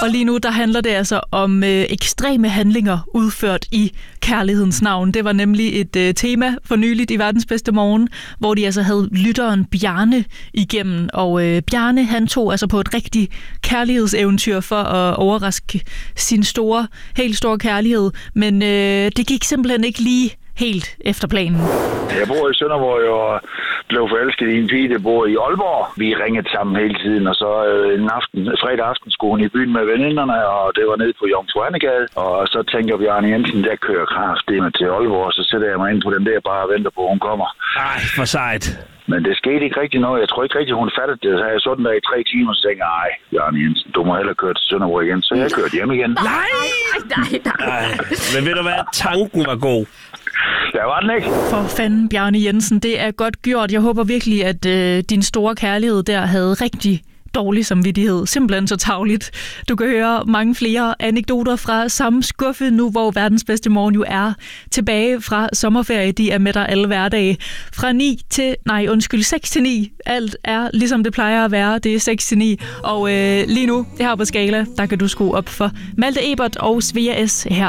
Og lige nu, der handler det altså om ekstreme handlinger udført i kærlighedens navn. Det var nemlig et tema for nyligt i Verdens Bedste Morgen, hvor de altså havde lytteren Bjarne igennem. Og Bjarne, han tog altså på et rigtig kærlighedseventyr for at overraske sin helt store kærlighed. Men det gik simpelthen ikke lige helt efter planen. Jeg bor i Sønderborg og blev forelsket i en pige, der bor i Aalborg. Vi ringede sammen hele tiden, og så fredag aften skulle hun i byen med veninderne, og det var nede på Jomfru Anegade. Og så tænker Bjarne Jensen, der kører kraftedeme til Aalborg, og så sætter jeg mig ind på den der bare og venter på, at hun kommer. Ej, for sejt. Men det skete ikke rigtig noget. Jeg tror ikke rigtig, hun fattede det. Så jeg sådan der i 3 timer, så tænkte jeg, Bjarne Jensen, du må hellere køre til Sønderborg igen. Så jeg kørte hjem igen. Nej. Men ved du hvad? Tanken var god. Der var den ikke. For fanden, Bjarne Jensen, det er godt gjort. Jeg håber virkelig, at din store kærlighed der havde rigtig dårlig samvittighed. Simpelthen så tarveligt. Du kan høre mange flere anekdoter fra samme skuffe nu, hvor Verdens Bedste Morgen jo er tilbage fra sommerferie. De er med dig alle hverdage. Fra 6 til 9. Alt er ligesom det plejer at være. Det er 6 til 9. Og lige nu, her på Skala, der kan du skrue op for Malte Ebert og Svea S. her